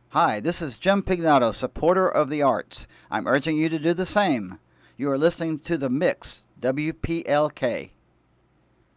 Hi, this is Jim Pignato, supporter of the arts. I'm urging you to do the same. You are listening to The Mix, WPLK.